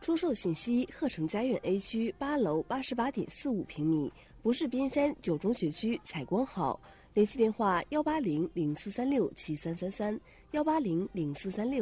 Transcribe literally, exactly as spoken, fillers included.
出售信息：鹤城家苑 A 区八楼八十八点四五平米，不是边山九中学区采光好。联系电话：幺八零零四三六七三三三，幺八零零四三六。